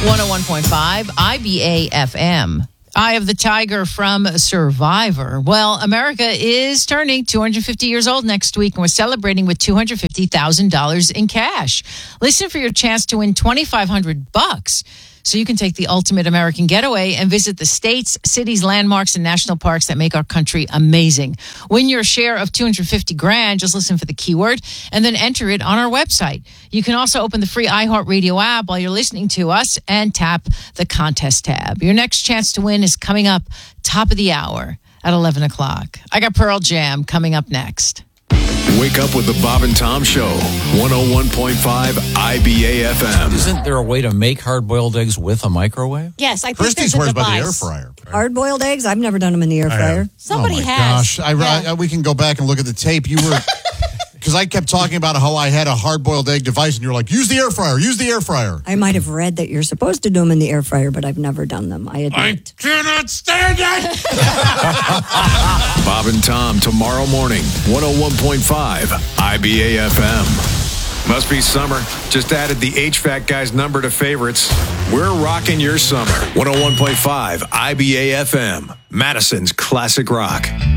101.5 IBA FM. Eye of the Tiger from Survivor. Well, America is turning 250 years old next week, and we're celebrating with $250,000 in cash. Listen for your chance to win $2,500 so you can take the ultimate American getaway and visit the states, cities, landmarks, and national parks that make our country amazing. Win your share of $250,000. Just listen for the keyword and then enter it on our website. You can also open the free iHeartRadio app while you're listening to us and tap the contest tab. Your next chance to win is coming up top of the hour at 11 o'clock. I got Pearl Jam coming up next. Wake up with the Bob and Tom Show, 101.5 IBA FM. Isn't there a way to make hard-boiled eggs with a microwave? Yes, I think Christy there's a swears by the device. air fryer. Hard-boiled eggs? I've never done them in the air fryer. Somebody oh my has. Gosh, we can go back and look at the tape. You were, because I kept talking about how I had a hard-boiled egg device, and you were like, use the air fryer, use the air fryer. I might have read that you're supposed to do them in the air fryer, but I've never done them. I admit. Cannot stand it! Bob and Tom tomorrow morning, 101.5 IBA FM. Must be summer. Just added the HVAC guy's number to favorites. We're rocking your summer. 101.5 IBA FM, Madison's classic rock.